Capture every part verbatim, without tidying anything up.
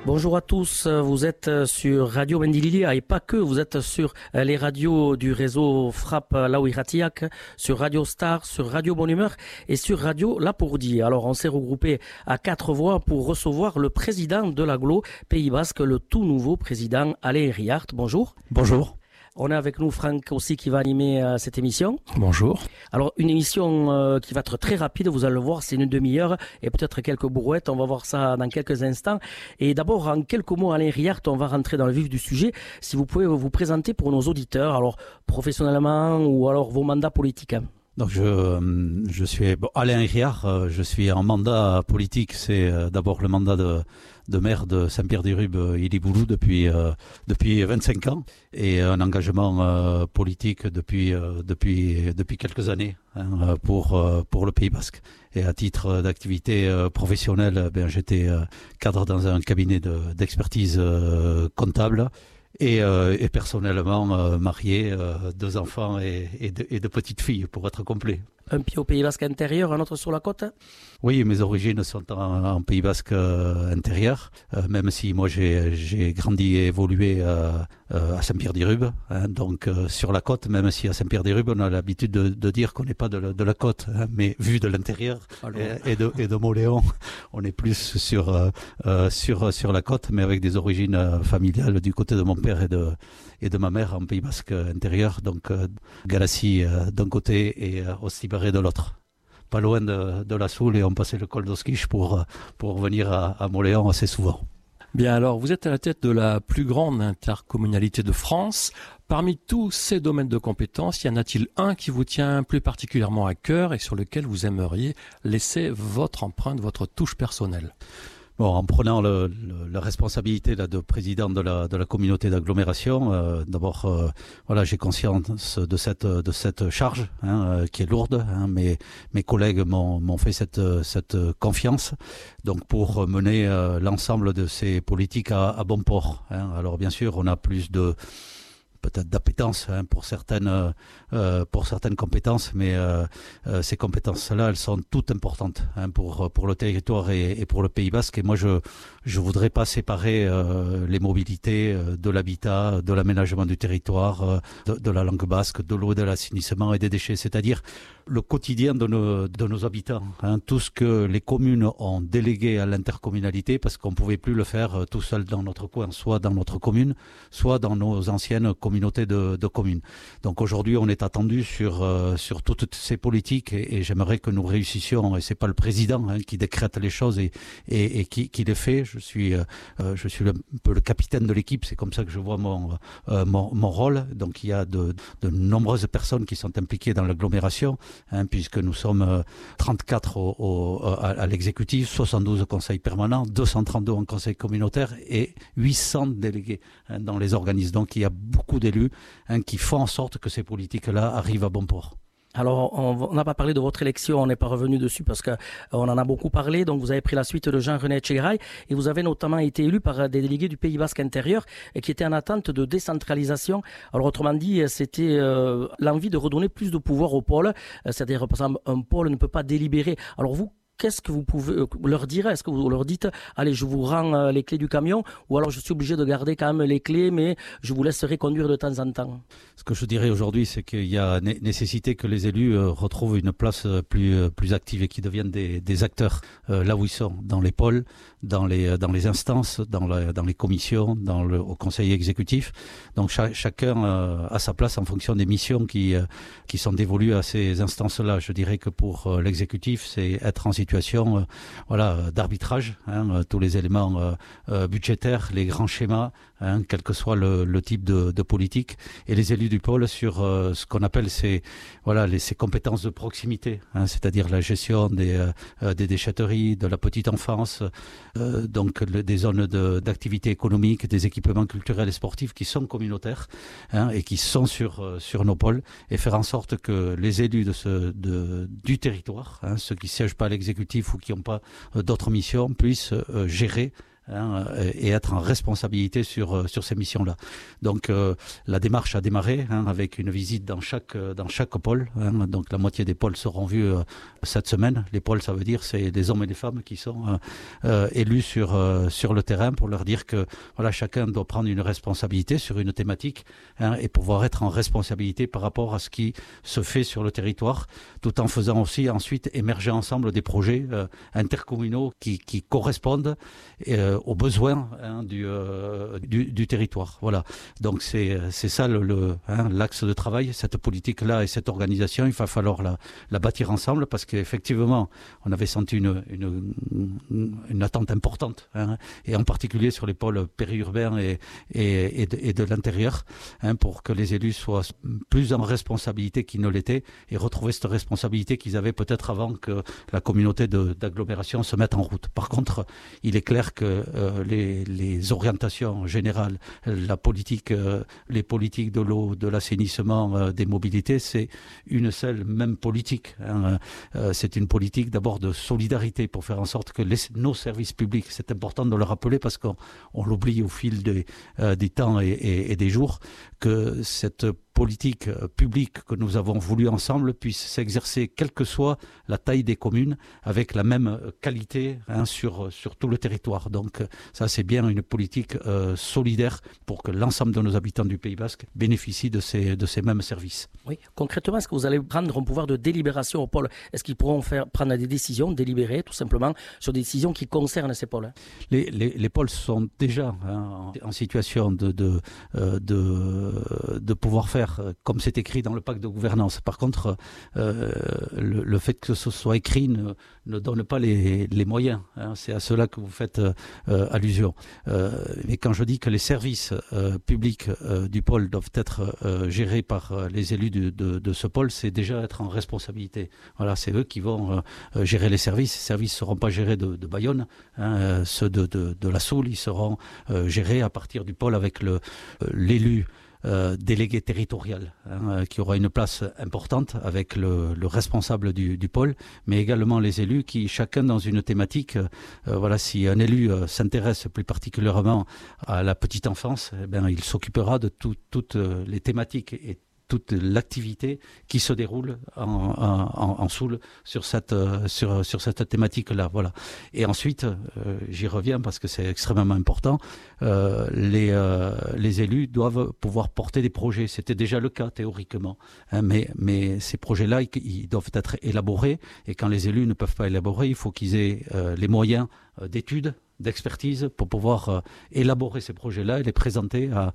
Bonjour à tous, vous êtes sur Radio Mendililia et pas que, vous êtes sur les radios du réseau Frappe Laouiratiak, sur Radio Star, sur Radio Bonne Humeur et sur Radio Lapourdie. Alors on s'est regroupé à quatre voix pour recevoir le président de l'Agglo Pays Basque, le tout nouveau président Alain Riart. Bonjour. Bonjour. On est avec nous Franck aussi qui va animer euh, cette émission. Bonjour. Alors une émission euh, qui va être très rapide, vous allez le voir, c'est une demi-heure et peut-être quelques brouettes, on va voir ça dans quelques instants. Et d'abord en quelques mots Alain Riart, on va rentrer dans le vif du sujet. Si vous pouvez vous présenter pour nos auditeurs, alors professionnellement ou alors vos mandats politiques. Donc je, je suis bon, Alain Riart, je suis en mandat politique, c'est d'abord le mandat de, de maire de Saint-Pierre-des-Rubes-Iliboulou depuis, euh, depuis vingt-cinq ans et un engagement euh, politique depuis, euh, depuis, depuis quelques années hein, pour, pour le Pays Basque. Et à titre d'activité euh, professionnelle, ben, j'étais euh, cadre dans un cabinet de, d'expertise euh, comptable. Et, euh, et personnellement euh, marié, euh, deux enfants et, et, de, et de petites filles pour être complet. Un pied au Pays Basque intérieur, un autre sur la côte? Oui, mes origines sont en, en Pays Basque euh, intérieur, euh, même si moi j'ai, j'ai grandi et évolué euh, euh, à Saint-Pierre-des-Rubes, hein, donc euh, sur la côte, même si à Saint-Pierre-des-Rubes on a l'habitude de, de dire qu'on n'est pas de la, de la côte, hein, mais vu de l'intérieur et, et de, et de Moléon, on est plus sur, euh, euh, sur, sur la côte, mais avec des origines euh, familiales du côté de mon père et de, et de ma mère en Pays Basque intérieur, donc euh, Galassie euh, d'un côté et euh, Ostibaré de l'autre. Pas loin de, de la Soule et on passait le col d'Oskiche pour, pour venir à, à Moléon assez souvent. Bien alors, vous êtes à la tête de la plus grande intercommunalité de France. Parmi tous ces domaines de compétences, y en a-t-il un qui vous tient plus particulièrement à cœur et sur lequel vous aimeriez laisser votre empreinte, votre touche personnelle ? Bon, en prenant le, le, la responsabilité là, de président de la, de la communauté d'agglomération, euh, d'abord, euh, voilà, j'ai conscience de cette, de cette charge hein, euh, qui est lourde. Hein, mes, mes collègues m'ont, m'ont fait cette, cette confiance, donc pour mener euh, l'ensemble de ces politiques à, à bon port. Hein. Alors bien sûr, on a plus de peut-être d'appétence hein, pour certaines euh, pour certaines compétences, mais euh, euh, ces compétences-là, elles sont toutes importantes hein, pour pour le territoire et, et pour le Pays Basque. Et moi, je je voudrais pas séparer euh, les mobilités euh, de l'habitat, de l'aménagement du territoire, euh, de, de la langue basque, de l'eau, de l'assainissement et des déchets. C'est-à-dire le quotidien de nos de nos habitants, hein, tout ce que les communes ont délégué à l'intercommunalité, parce qu'on pouvait plus le faire euh, tout seul dans notre coin, soit dans notre commune, soit dans nos anciennes communauté de, de communes. Donc aujourd'hui, on est attendu sur euh, sur toutes ces politiques et, et j'aimerais que nous réussissions. Et c'est pas le président hein, qui décrète les choses et et, et qui, qui les fait. Je suis euh, je suis le, un peu le capitaine de l'équipe. C'est comme ça que je vois mon euh, mon, mon rôle. Donc il y a de, de nombreuses personnes qui sont impliquées dans l'agglomération, hein, puisque nous sommes euh, trente-quatre au, au, à, à l'exécutif, soixante-douze au conseil permanent, deux cent trente-deux en conseil communautaire et huit cents délégués hein, dans les organismes. Donc il y a beaucoup d'élus hein, qui font en sorte que ces politiques-là arrivent à bon port. Alors, on n'a pas parlé de votre élection, on n'est pas revenu dessus parce que euh, on en a beaucoup parlé. Donc, vous avez pris la suite de Jean-René Etchegaray et vous avez notamment été élu par des délégués du Pays Basque intérieur et qui étaient en attente de décentralisation. Alors, autrement dit, c'était euh, l'envie de redonner plus de pouvoir au pôle. Euh, c'est-à-dire, par exemple, un pôle ne peut pas délibérer. Alors, vous, qu'est-ce que vous pouvez leur dire? Est-ce que vous leur dites, allez, je vous rends les clés du camion, ou alors je suis obligé de garder quand même les clés, mais je vous laisserai conduire de temps en temps? Ce que je dirais aujourd'hui, c'est qu'il y a nécessité que les élus retrouvent une place plus plus active et qui deviennent des, des acteurs euh, là où ils sont, dans les pôles, dans les dans les instances, dans la, dans les commissions, dans le au conseil exécutif. Donc cha, chacun euh, a sa place en fonction des missions qui euh, qui sont dévolues à ces instances-là. Je dirais que pour euh, l'exécutif, c'est être en situation situation euh, voilà, d'arbitrage, hein, tous les éléments euh, euh, budgétaires, les grands schémas, hein, quel que soit le, le type de, de politique, et les élus du pôle sur euh, ce qu'on appelle ces, voilà, les, ces compétences de proximité, hein, c'est-à-dire la gestion des, euh, des déchetteries, de la petite enfance, euh, donc le, des zones de, d'activité économique, des équipements culturels et sportifs qui sont communautaires, hein, et qui sont sur, euh, sur nos pôles, et faire en sorte que les élus de ce, de, du territoire, hein, ceux qui ne siègent pas à l'exécutif ou qui n'ont pas euh, d'autres missions, puissent euh, gérer hein, et être en responsabilité sur sur ces missions-là. Donc euh, la démarche a démarré hein, avec une visite dans chaque dans chaque pôle. Hein, donc la moitié des pôles seront vus euh, cette semaine. Les pôles, ça veut dire c'est des hommes et des femmes qui sont euh, euh, élus sur euh, sur le terrain pour leur dire que voilà, chacun doit prendre une responsabilité sur une thématique hein, et pouvoir être en responsabilité par rapport à ce qui se fait sur le territoire, tout en faisant aussi ensuite émerger ensemble des projets euh, intercommunaux qui, qui correspondent euh, aux besoins hein, du, euh, du, du territoire. Voilà. Donc c'est c'est ça le, le hein, l'axe de travail, cette politique-là et cette organisation. Il va falloir la, la bâtir ensemble parce qu'effectivement, on avait senti une, une, une attente importante, hein, et en particulier sur les pôles périurbains et, et, et de, et de l'intérieur, hein, pour que les élus soient plus en responsabilité qu'ils ne l'étaient et retrouver cette responsabilité qu'ils avaient peut-être avant que la communauté de, d'agglomération se mette en route. Par contre, il est clair que euh, les, les orientations générales, la politique, euh, les politiques de l'eau, de l'assainissement, euh, des mobilités, c'est une seule même politique. Hein. Euh, c'est une politique d'abord de solidarité pour faire en sorte que les, nos services publics, c'est important de le rappeler parce qu'on on l'oublie au fil des, euh, des temps et, et, et des jours, que cette politique publique que nous avons voulu ensemble puisse s'exercer quelle que soit la taille des communes avec la même qualité hein, sur, sur tout le territoire. Donc ça c'est bien une politique euh, solidaire pour que l'ensemble de nos habitants du Pays Basque bénéficient de ces, de ces mêmes services. Oui, concrètement, est-ce que vous allez prendre un pouvoir de délibération au pôle ? Est-ce qu'ils pourront faire, prendre des décisions, délibérer tout simplement sur des décisions qui concernent ces pôles ? Les, les, les pôles sont déjà hein, en, en situation de, de, euh, de, de pouvoir faire comme c'est écrit dans le pacte de gouvernance. Par contre, euh, le, le fait que ce soit écrit ne, ne donne pas les, les moyens. Hein. C'est à cela que vous faites euh, allusion. Euh, mais quand je dis que les services euh, publics euh, du pôle doivent être euh, gérés par euh, les élus de, de, de ce pôle, c'est déjà être en responsabilité. Voilà, c'est eux qui vont euh, gérer les services. Ces services ne seront pas gérés de, de Bayonne. Hein. Ceux de, de, de la Soule, ils seront euh, gérés à partir du pôle avec le, euh, l'élu Euh, délégué territorial, hein, qui aura une place importante avec le, le responsable du, du pôle, mais également les élus qui, chacun dans une thématique, euh, voilà, si un élu euh, s'intéresse plus particulièrement à la petite enfance, eh bien, il s'occupera de tout, toutes les thématiques et toute l'activité qui se déroule en, en, en Soule sur cette, sur, sur cette thématique-là. Voilà. Et ensuite, euh, j'y reviens parce que c'est extrêmement important, euh, les, euh, les élus doivent pouvoir porter des projets. C'était déjà le cas théoriquement, hein, mais, mais ces projets-là, ils, ils doivent être élaborés et quand les élus ne peuvent pas élaborer, il faut qu'ils aient euh, les moyens euh, d'études, d'expertise pour pouvoir euh, élaborer ces projets-là et les présenter à,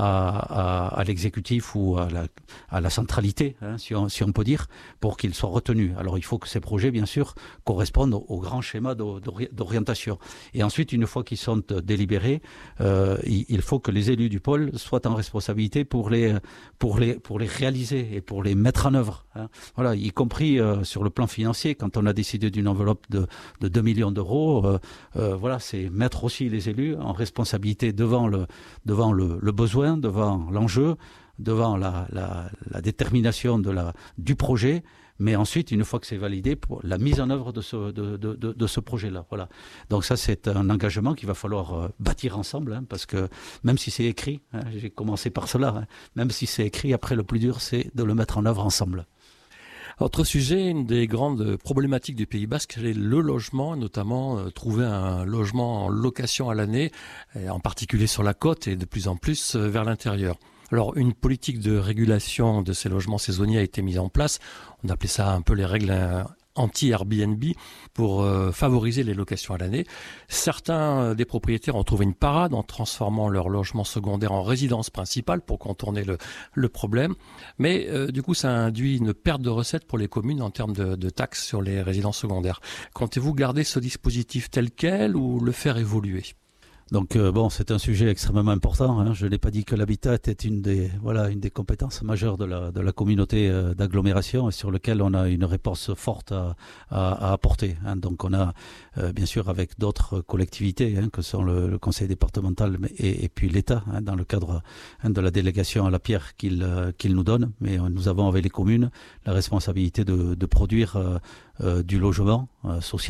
à, à, à l'exécutif ou à la, à la centralité, hein, si, on, si on peut dire, pour qu'ils soient retenus. Alors il faut que ces projets, bien sûr, correspondent au, au grand schéma d'orientation. Et ensuite, une fois qu'ils sont délibérés, euh, il, il faut que les élus du pôle soient en responsabilité pour les, pour les, pour les réaliser et pour les mettre en œuvre. Hein. Voilà, y compris euh, sur le plan financier, quand on a décidé d'une enveloppe de, de deux millions d'euros, euh, euh, voilà, c'est mettre aussi les élus en responsabilité devant le, devant le, le besoin, devant l'enjeu, devant la, la, la détermination de la, du projet, mais ensuite, une fois que c'est validé, pour la mise en œuvre de ce, de, de, de, de ce projet-là. Voilà. Donc ça, c'est un engagement qu'il va falloir euh, bâtir ensemble, hein, parce que même si c'est écrit, hein, j'ai commencé par cela, hein, même si c'est écrit, après le plus dur, c'est de le mettre en œuvre ensemble. Autre sujet, une des grandes problématiques du Pays Basque, c'est le logement, notamment euh, trouver un logement en location à l'année, en particulier sur la côte et de plus en plus euh, vers l'intérieur. Alors, une politique de régulation de ces logements saisonniers a été mise en place. On appelait ça un peu les règles euh, anti-Airbnb pour euh, favoriser les locations à l'année. Certains euh, des propriétaires ont trouvé une parade en transformant leur logement secondaire en résidence principale pour contourner le, le problème. Mais euh, du coup, ça induit une perte de recettes pour les communes en termes de, de taxes sur les résidences secondaires. Comptez-vous garder ce dispositif tel quel ou le faire évoluer ? Donc euh, bon, c'est un sujet extrêmement important. Hein. Je n'ai pas dit que l'habitat était une des voilà une des compétences majeures de la de la communauté euh, d'agglomération et sur lequel on a une réponse forte à à, à apporter. Hein. Donc on a euh, bien sûr avec d'autres collectivités hein, que sont le, le conseil départemental et, et puis l'État hein, dans le cadre hein, de la délégation à la pierre qu'il euh, qu'il nous donne. Mais euh, nous avons avec les communes la responsabilité de de produire euh, euh, du logement euh, social.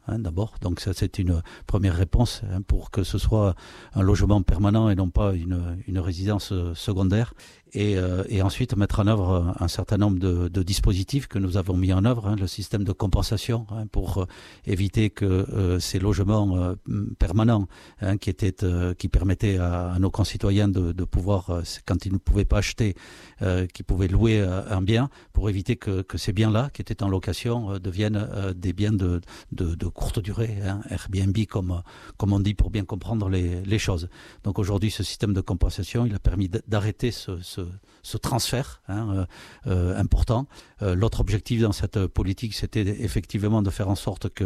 hein, d'abord. Donc ça, c'est une première réponse hein, pour que ce soit un logement permanent et non pas une, une résidence secondaire. Et, euh, et ensuite mettre en œuvre un certain nombre de, de dispositifs que nous avons mis en œuvre, hein, le système de compensation hein, pour euh, éviter que euh, ces logements euh, permanents hein, qui étaient euh, qui permettaient à, à nos concitoyens de, de pouvoir, euh, quand ils ne pouvaient pas acheter, euh, qu'ils pouvaient louer euh, un bien, pour éviter que, que ces biens-là qui étaient en location euh, deviennent euh, des biens de, de, de courte durée, hein, Airbnb comme comme on dit pour bien comprendre les, les choses. Donc aujourd'hui, ce système de compensation, il a permis d'arrêter ce, ce ce transfert hein, euh, important. Euh, l'autre objectif dans cette politique, c'était effectivement de faire en sorte que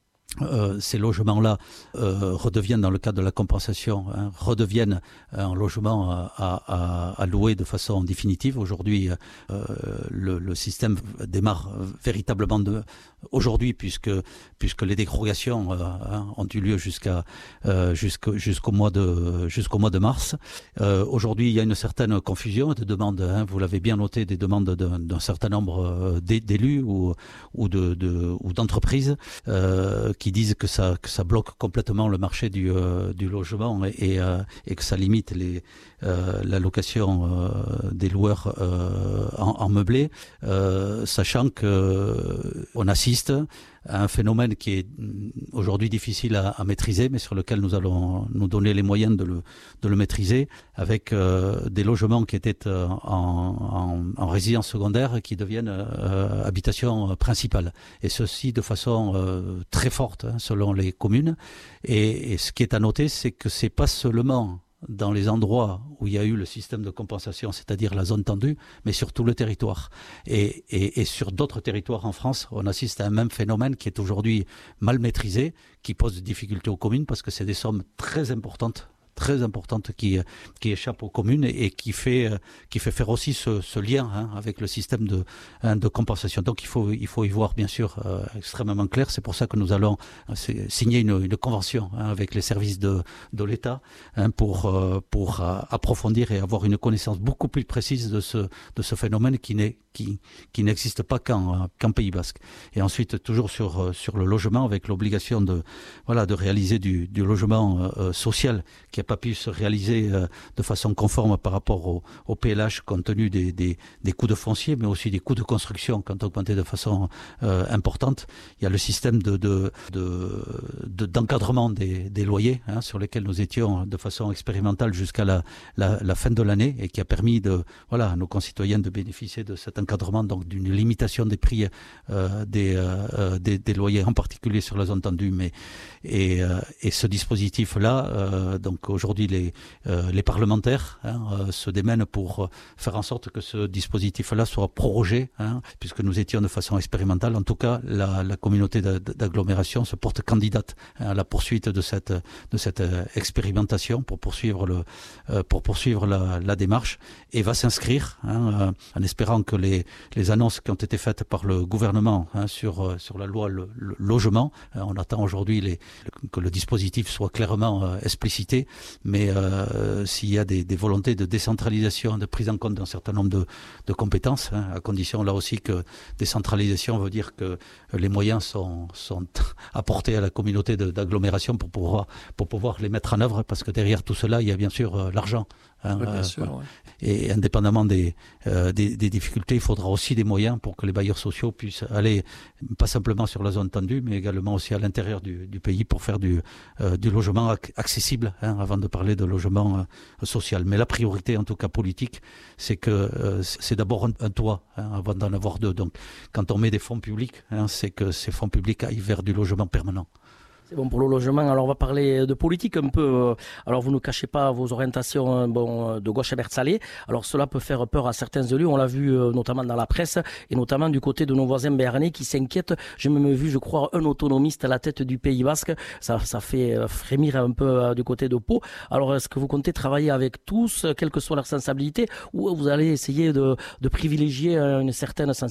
Euh, ces logements-là euh, redeviennent, dans le cadre de la compensation, hein, redeviennent un logement à, à, à louer de façon définitive. Aujourd'hui, euh, le, le système démarre véritablement de aujourd'hui, puisque puisque les dérogations euh, hein, ont eu lieu jusqu'à euh, jusqu'au jusqu'au mois de jusqu'au mois de mars. Euh, aujourd'hui, il y a une certaine confusion de demandes. Hein, vous l'avez bien noté, des demandes d'un, d'un certain nombre d'élus ou ou de, de ou d'entreprises. Euh, qui disent que ça que ça bloque complètement le marché du euh, du logement et et, euh, et que ça limite les euh, la location euh, des loueurs euh, en, en meublé, euh, sachant que euh, on assiste à un phénomène qui est aujourd'hui difficile à, à maîtriser, mais sur lequel nous allons nous donner les moyens de le de le maîtriser, avec euh, des logements qui étaient euh, en, en, en résidence secondaire qui deviennent euh, habitation principale, et ceci de façon euh, très forte hein, selon les communes. Et, et ce qui est à noter, c'est que c'est pas seulement dans les endroits où il y a eu le système de compensation, c'est-à-dire la zone tendue, mais sur tout le territoire. Et, et, et sur d'autres territoires en France, on assiste à un même phénomène qui est aujourd'hui mal maîtrisé, qui pose des difficultés aux communes parce que c'est des sommes très importantes très importante qui qui échappe aux communes et qui fait qui fait faire aussi ce, ce lien hein, avec le système de hein, de compensation. Donc il faut il faut y voir bien sûr euh, extrêmement clair. C'est pour ça que nous allons euh, signer une, une convention hein, avec les services de de l'État hein, pour euh, pour euh, approfondir et avoir une connaissance beaucoup plus précise de ce de ce phénomène qui n'est qui qui n'existe pas qu'en qu'en Pays Basque. Et ensuite toujours sur sur le logement, avec l'obligation de voilà de réaliser du du logement euh, social qui a pas pu se réaliser euh, de façon conforme par rapport au, au P L H compte tenu des, des, des coûts de foncier, mais aussi des coûts de construction qui ont augmenté de façon euh, importante. Il y a le système de, de, de, de, d'encadrement des, des loyers hein, sur lesquels nous étions de façon expérimentale jusqu'à la, la, la fin de l'année et qui a permis de, voilà, à nos concitoyens de bénéficier de cet encadrement, donc d'une limitation des prix euh, des, euh, des, des loyers, en particulier sur la zone tendue. Mais, et, euh, et ce dispositif-là, euh, donc aujourd'hui les euh, les parlementaires hein, euh, se démènent pour euh, faire en sorte que ce dispositif-là soit prorogé, hein, puisque nous étions de façon expérimentale. En tout cas, la, la communauté d'agglomération se porte candidate hein, à la poursuite de cette de cette euh, expérimentation pour poursuivre le euh, pour poursuivre la, la démarche et va s'inscrire hein, euh, en espérant que les les annonces qui ont été faites par le gouvernement hein, sur euh, sur la loi le, le logement, hein, on attend aujourd'hui les que le dispositif soit clairement euh, explicité. Mais euh, s'il y a des, des volontés de décentralisation, de prise en compte d'un certain nombre de, de compétences, hein, à condition là aussi que décentralisation veut dire que les moyens sont, sont apportés à la communauté d'agglomération pour pouvoir, pour pouvoir les mettre en œuvre, parce que derrière tout cela, il y a bien sûr euh, l'argent. Hein, oui, bien euh, sûr, voilà. ouais. Et indépendamment des, euh, des, des difficultés, il faudra aussi des moyens pour que les bailleurs sociaux puissent aller pas simplement sur la zone tendue, mais également aussi à l'intérieur du, du pays pour faire du, euh, du logement accessible, hein, avant de parler de logement euh, social. Mais la priorité, en tout cas politique, c'est que euh, c'est d'abord un, un toit hein, avant d'en avoir deux. Donc quand on met des fonds publics, hein, c'est que ces fonds publics aillent vers du logement permanent. C'est bon pour le logement. Alors on va parler de politique un peu. Alors vous ne cachez pas vos orientations bon, de gauche à Bertsalé. Alors cela peut faire peur à certains élus. On l'a vu notamment dans la presse et notamment du côté de nos voisins béarnais qui s'inquiètent. J'ai même vu, je crois, un autonomiste à la tête du Pays Basque. Ça, ça fait frémir un peu du côté de Pau. Alors est-ce que vous comptez travailler avec tous, quelle que soit leur sensibilité, ou vous allez essayer de, de privilégier une certaine sensibilité ?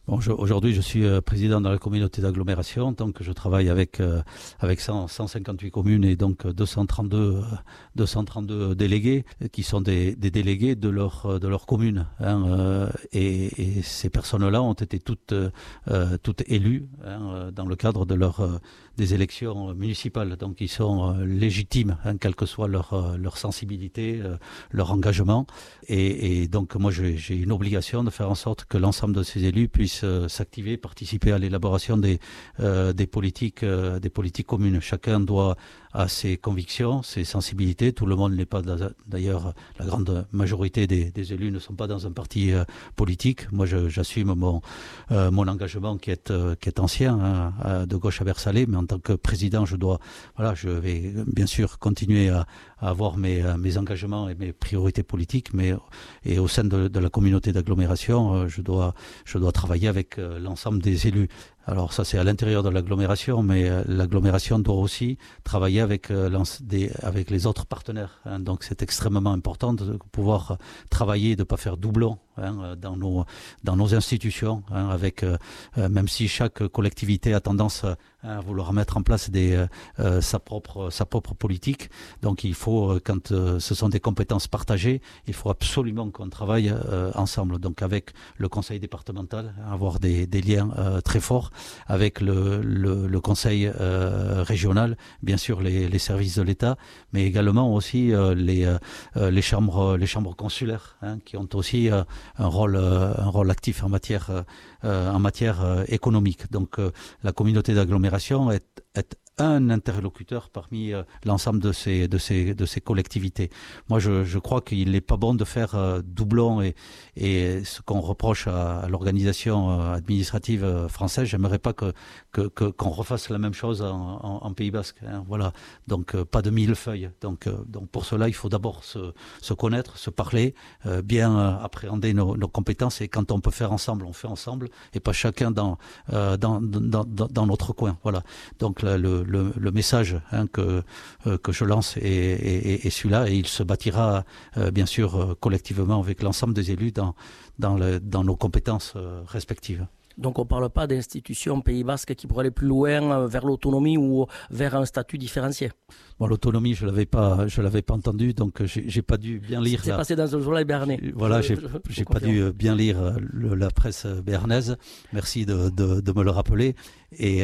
Bon, je, aujourd'hui, je suis euh, président de la communauté d'agglomération, donc je travaille avec euh, avec cent, cent cinquante-huit communes et donc deux cent trente-deux, euh, deux cent trente-deux délégués qui sont des, des délégués de leur de leur commune. Hein, euh, et, et ces personnes-là ont été toutes euh, toutes élues hein, dans le cadre de leur euh, des élections municipales. Donc ils sont euh, légitimes, hein, quelle que soit leur euh, leur sensibilité, euh, leur engagement. Et, et donc moi, j'ai, j'ai une obligation de faire en sorte que l'ensemble de ces élus puissent euh, s'activer, participer à l'élaboration des euh, des politiques euh, des politiques communes. Chacun doit à ses convictions, ses sensibilités. Tout le monde n'est pas dans, d'ailleurs la grande majorité des, des élus ne sont pas dans un parti euh, politique. Moi, je, j'assume mon euh, mon engagement qui est euh, qui est ancien, hein, de gauche à Versailles, mais en tant que président, je dois voilà, je vais bien sûr continuer à, à avoir mes mes engagements et mes priorités politiques, mais et au sein de, de la communauté d'agglomération, euh, je dois je dois travailler avec euh, l'ensemble des élus. Alors ça, c'est à l'intérieur de l'agglomération, mais euh, l'agglomération doit aussi travailler avec euh, des, avec les autres partenaires. Hein. Donc c'est extrêmement important de pouvoir travailler, de ne pas faire doublon hein, dans nos dans nos institutions. Hein, avec euh, même si chaque collectivité a tendance hein, à vouloir mettre en place des euh, sa propre sa propre politique. Donc il faut, quand euh, ce sont des compétences partagées, il faut absolument qu'on travaille euh, ensemble. Donc avec le conseil départemental, avoir des des liens euh, très forts. Avec le, le, le conseil euh, régional, bien sûr les, les services de l'État, mais également aussi euh, les, euh, les chambres les chambres consulaires hein, qui ont aussi euh, un rôle euh, un rôle actif en matière euh, en matière euh, économique. Donc euh, la communauté d'agglomération est, est un interlocuteur parmi euh, l'ensemble de ces de ces de ces collectivités. Moi, je, je crois qu'il n'est pas bon de faire euh, doublon et et ce qu'on reproche à, à l'organisation euh, administrative euh, française. J'aimerais pas que que, que qu'on refasse la même chose en, en, en Pays Basque. Hein, voilà. Donc euh, pas de millefeuille. Donc euh, donc pour cela, il faut d'abord se se connaître, se parler, euh, bien euh, appréhender nos, nos compétences et quand on peut faire ensemble, on fait ensemble et pas chacun dans euh, dans, dans dans dans notre coin. Voilà. Donc là, le Le, le message hein, que euh, que je lance est, est, est celui-là et il se bâtira euh, bien sûr euh, collectivement avec l'ensemble des élus dans dans, le, dans nos compétences euh, respectives. Donc on ne parle pas d'institutions Pays Basque qui pourraient aller plus loin vers l'autonomie ou vers un statut différencié. Bon, l'autonomie, je l'avais pas, je l'avais pas entendu, donc j'ai, j'ai pas dû bien lire. C'est passé dans un journal béarnais. Voilà, j'ai, je, je j'ai pas dû bien lire le, la presse béarnaise. Merci de, de, de me le rappeler. Et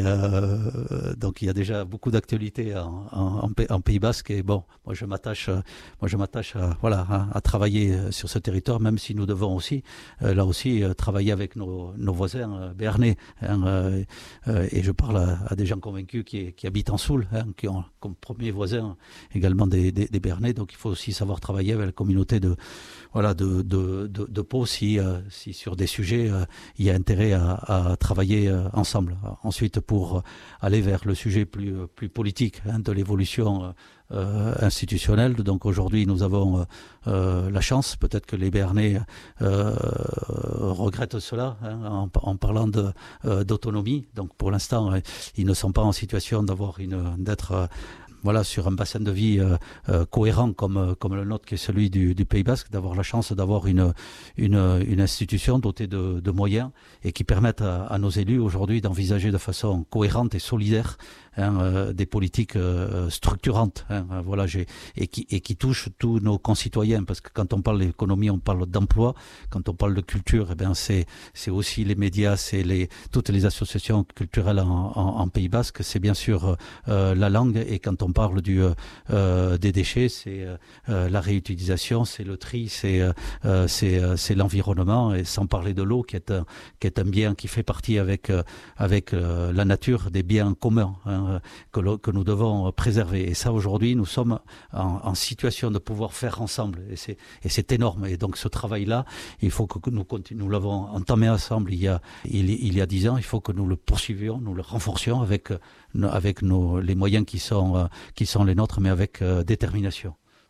euh, donc il y a déjà beaucoup d'actualités en, en, en Pays Basque. Et bon, moi je m'attache, moi je m'attache à voilà à, à travailler sur ce territoire, même si nous devons aussi euh, là aussi travailler avec nos, nos voisins euh, béarnais. Hein, euh, euh, et je parle à, à des gens convaincus qui, qui habitent en Soule, hein, qui ont comme premier voisin également des, des, des Béarnais. Donc il faut aussi savoir travailler avec la communauté de voilà de de de, de Pau si euh, si sur des sujets euh, il y a intérêt à, à travailler euh, ensemble. Ensuite, pour aller vers le sujet plus plus politique hein, de l'évolution euh, institutionnelle. Donc aujourd'hui, nous avons euh, la chance, peut-être que les Béarnais euh, regrettent cela hein, en, en parlant de euh, d'autonomie. Donc pour l'instant, ils ne sont pas en situation d'avoir une d'être euh, voilà, sur un bassin de vie euh, euh, cohérent comme comme le nôtre qui est celui du, du Pays Basque, d'avoir la chance d'avoir une une une institution dotée de, de moyens et qui permettent à, à nos élus aujourd'hui d'envisager de façon cohérente et solidaire hein, euh, des politiques euh, structurantes. Hein, voilà, j'ai et qui et qui touchent tous nos concitoyens parce que quand on parle d'économie, on parle d'emploi. Quand on parle de culture, eh bien c'est c'est aussi les médias, c'est les toutes les associations culturelles en, en, en Pays Basque. C'est bien sûr euh, la langue et quand on parle du euh, des déchets, c'est euh, la réutilisation, c'est le tri, c'est euh, c'est c'est l'environnement et sans parler de l'eau qui est un qui est un bien qui fait partie avec euh, avec euh, la nature des biens communs hein, que le, que nous devons préserver. Et ça aujourd'hui, nous sommes en, en situation de pouvoir faire ensemble et c'est et c'est énorme. Et donc ce travail-là, il faut que nous continuions. Nous l'avons entamé ensemble il y a il, il y a dix ans. Il faut que nous le poursuivions, nous le renforcions avec avec nos les moyens qui sont qui sont les nôtres, mais avec euh, détermination.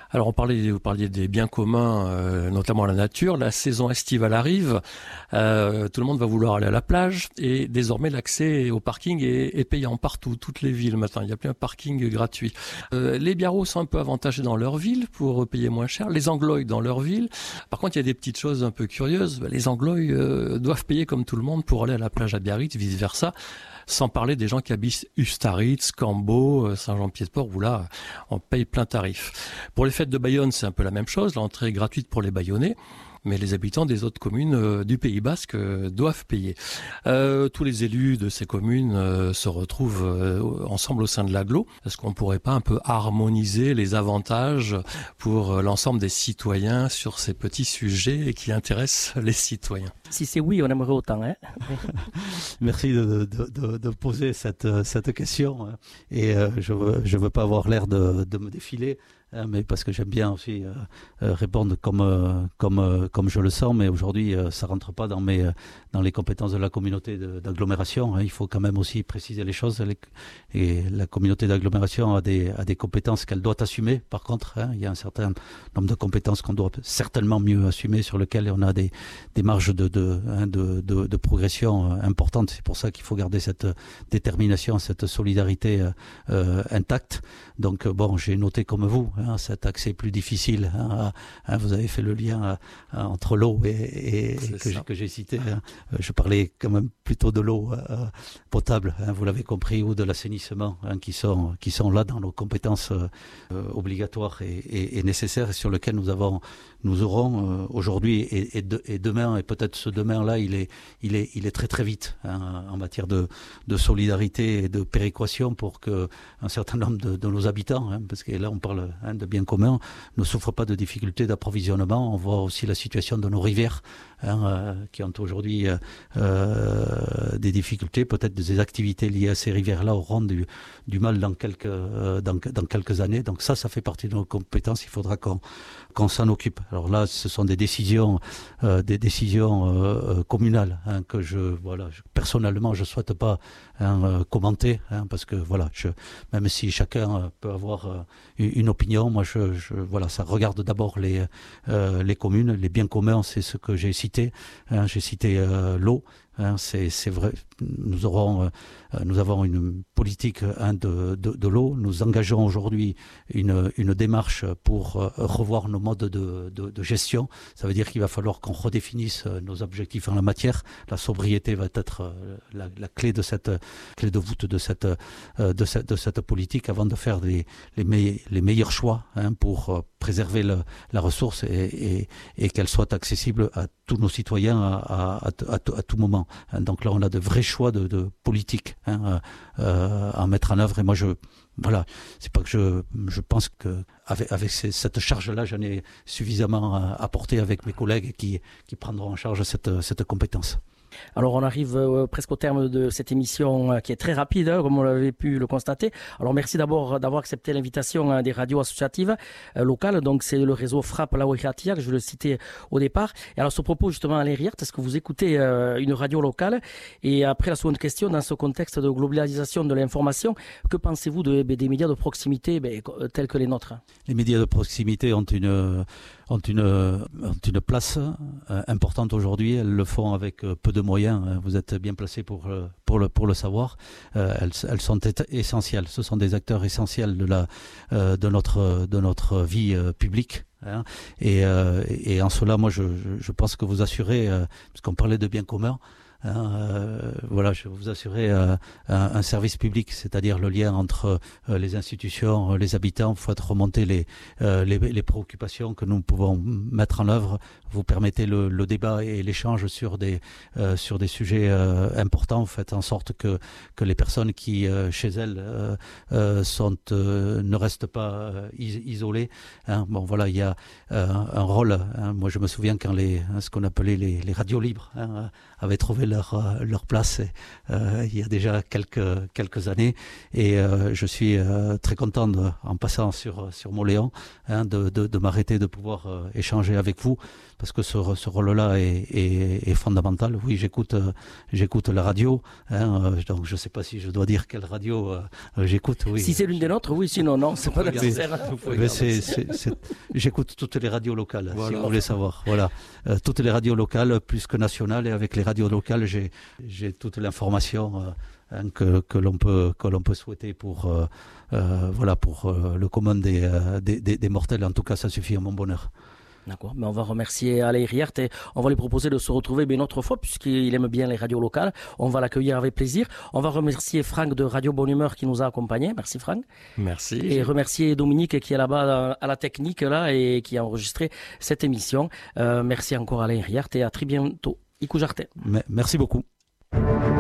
Alors on parlait, vous parliez des biens communs, euh, notamment la nature. La saison estivale arrive, euh, tout le monde va vouloir aller à la plage et désormais l'accès au parking est, est payant partout, toutes les villes maintenant. Il n'y a plus un parking gratuit. Euh, les Biarros sont un peu avantagés dans leur ville pour payer moins cher. Les Anglois dans leur ville. Par contre, il y a des petites choses un peu curieuses. Les Anglois euh, doivent payer comme tout le monde pour aller à la plage à Biarritz, vice versa. Sans parler des gens qui habitent Ustaritz, Cambo, Saint-Jean-Pied-de-Port, où là, on paye plein tarif. Pour les fêtes de Bayonne, c'est un peu la même chose. L'entrée est gratuite pour les Bayonnais. Mais les habitants des autres communes euh, du Pays Basque euh, doivent payer. Euh, tous les élus de ces communes euh, se retrouvent euh, ensemble au sein de l'agglo. Est-ce qu'on ne pourrait pas un peu harmoniser les avantages pour euh, l'ensemble des citoyens sur ces petits sujets qui intéressent les citoyens? Si c'est oui, on aimerait autant. Hein. Merci de, de, de, de poser cette, cette question. Et euh, je ne veux, je veux pas avoir l'air de, de me défiler. Mais parce que j'aime bien aussi euh, répondre comme euh, comme euh, comme je le sens, mais aujourd'hui euh, ça rentre pas dans mes dans les compétences de la communauté de, d'agglomération. Hein. Il faut quand même aussi préciser les choses. Les, et la communauté d'agglomération a des a des compétences qu'elle doit assumer. Par contre, hein, il y a un certain nombre de compétences qu'on doit certainement mieux assumer, sur lesquelles on a des des marges de de hein, de, de, de progression euh, importantes. C'est pour ça qu'il faut garder cette détermination, cette solidarité euh, intacte. Donc bon, j'ai noté comme vous. Hein, cet accès plus difficile. Hein, hein, vous avez fait le lien hein, entre l'eau et, et, et que, j'ai, que j'ai cité. Hein. Je parlais quand même plutôt de l'eau euh, potable, hein, vous l'avez compris, ou de l'assainissement, hein, qui sont qui sont là dans nos compétences euh, obligatoires et, et, et nécessaires, et sur lesquelles nous avons nous aurons euh, aujourd'hui et, et, de, et demain, et peut-être ce demain-là, il est il est il est très très vite hein, en matière de de solidarité et de péréquation pour que un certain nombre de, de nos habitants, hein, parce que là on parle hein, de biens communs, ne souffrent pas de difficultés d'approvisionnement. On voit aussi la situation de nos rivières hein, euh, qui ont aujourd'hui euh, euh, des difficultés, peut-être des activités liées à ces rivières-là auront du, du mal dans quelques euh, dans, dans quelques années. Donc ça, ça fait partie de nos compétences. Il faudra qu'on qu'on s'en occupe. Alors là, ce sont des décisions, euh, des décisions euh, communales hein, que je, voilà, je, personnellement, je souhaite pas hein, euh, commenter, hein, parce que voilà, je, même si chacun peut avoir euh, une opinion, moi, je, je, voilà, ça regarde d'abord les euh, les communes, les biens communs, c'est ce que j'ai cité. Hein, j'ai cité euh, l'eau. Hein, c'est, c'est vrai. Nous aurons, euh, nous avons une politique hein, de, de, de l'eau. Nous engageons aujourd'hui une, une démarche pour euh, revoir nos modes de, de, de gestion. Ça veut dire qu'il va falloir qu'on redéfinisse nos objectifs en la matière. La sobriété va être euh, la, la clé de cette clé de voûte de cette euh, de cette de cette politique, avant de faire les les, me, les meilleurs choix hein, pour euh, préserver le, la ressource et, et, et qu'elle soit accessible à tous nos citoyens à, à, à, à, à tout moment. Donc là, on a de vrais choix de, de politique hein, euh, à mettre en œuvre. Et moi, je, voilà, c'est pas que je, je pense que avec, avec ces, cette charge-là, j'en ai suffisamment apporté avec mes collègues qui, qui prendront en charge cette, cette compétence. Alors on arrive euh, presque au terme de cette émission euh, qui est très rapide, hein, comme on l'avait pu le constater. Alors merci d'abord d'avoir accepté l'invitation hein, des radios associatives euh, locales. Donc c'est le réseau Frappe Laouératia, que je le citais au départ. Et alors à ce propos justement, Alain Riert, est-ce que vous écoutez euh, une radio locale? Et après la seconde question, dans ce contexte de globalisation de l'information, que pensez-vous de, des médias de proximité ben, tels que les nôtres? Les médias de proximité ont une ont une ont une place euh, importante aujourd'hui. Elles le font avec euh, peu de moyens. Vous êtes bien placé pour euh, pour le pour le savoir. Euh, elles elles sont essentielles. Ce sont des acteurs essentiels de la euh, de notre de notre vie euh, publique. Hein. Et, euh, et en cela, moi, je, je pense que vous assurez, euh, parce qu'on parlait de biens communs. Hein, euh, voilà, je vais vous assurer euh, un, un service public, c'est-à-dire le lien entre euh, les institutions, euh, les habitants. Il faut remonter les, euh, les, les préoccupations que nous pouvons mettre en œuvre. Vous permettez le, le débat et l'échange sur des euh, sur des sujets euh, importants. Vous faites en sorte que que les personnes qui euh, chez elles euh, euh, sont euh, ne restent pas euh, is- isolées. Hein. Bon, voilà, il y a euh, un rôle. Hein. Moi, je me souviens quand les hein, ce qu'on appelait les, les radios libres hein, avaient trouvé le leur euh, leur place euh, il y a déjà quelques quelques années, et euh, je suis euh, très content de, en passant sur sur Mauléon, hein, de, de de m'arrêter, de pouvoir euh, échanger avec vous, parce que ce ce rôle-là est, est est fondamental. Oui, j'écoute euh, j'écoute la radio, hein, euh, donc je sais pas si je dois dire quelle radio euh, j'écoute. Oui. Si c'est l'une des nôtres, oui, sinon non, c'est pas nécessaire. Mais c'est, c'est, c'est, j'écoute toutes les radios locales, voilà, si vous voulez savoir. Voilà, euh, toutes les radios locales, plus que nationales, et avec les radios locales, j'ai, j'ai toute l'information euh, hein, que, que l'on peut, que l'on peut souhaiter pour, euh, euh, voilà, pour euh, le commun des, euh, des, des, des mortels. En tout cas, ça suffit à mon bonheur. D'accord, mais on va remercier Alain Riert et on va lui proposer de se retrouver une autre fois puisqu'il aime bien les radios locales. On va l'accueillir avec plaisir. On va remercier Franck de Radio Bonne Humeur qui nous a accompagnés. Merci Franck. Merci. Et remercier Dominique qui est là-bas à la technique là et qui a enregistré cette émission. Euh, merci encore Alain Riert et à très bientôt. Ikou Jartin. Merci beaucoup.